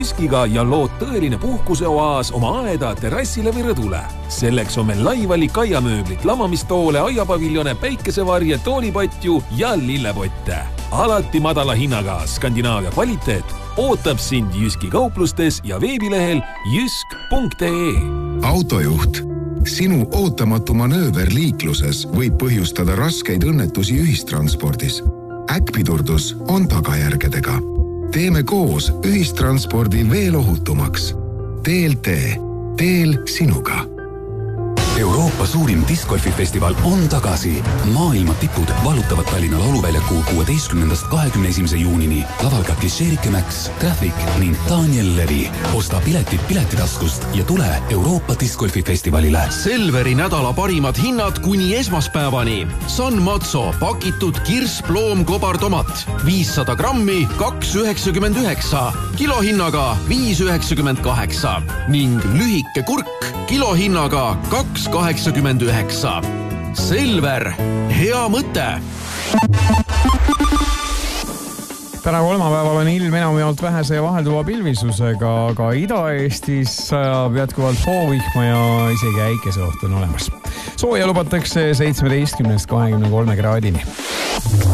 Jyskiga ja lood tõeline puhkuseoaas oma aeda, terrassile või rõdule. Selleks on meil lai valik aiamööblit, lamamistoole, aiapaviljone, päikesevarje, toolipatju ja lillepotte. Alati madala hinnaga Skandinaavia kvaliteet ootab sind Jyski kauplustes ja veebilehel jysk.ee. Autojuht. Sinu ootamatu manööver liikluses võib põhjustada raskeid õnnetusi ühistranspordis. Äkkpidurdus on tagajärgedega. Teeme koos ühistranspordi veel ohutumaks. TLT. Teel sinuga. Euroopa suurim discgolfifestival on tagasi. Maailma tipud valutavad Tallinna lauluväljaku 16.–21. juunini. Laval ka Klišeerike Max, Traffic ning Daniel Levi. Osta piletid Piletitaskust ja tule Euroopa discgolfifestivalile. Selveri nädala parimad hinnad kuni esmaspäevani. San Mazzo pakitud kirsploom kobartomat 500 grammi 2,99, kilohinnaga 5,98 ning lühike kurk kilohinnaga 2,89. Selver, hea mõte! Täna kolmapäeval on ilm enamjaolt vähese ja vahelduva pilvisusega, aga Ida-Eestis sajab jätkuvalt hoovihma ja isegi äikeseoht on olemas. Sooja lubatakse 17–23 kraadini.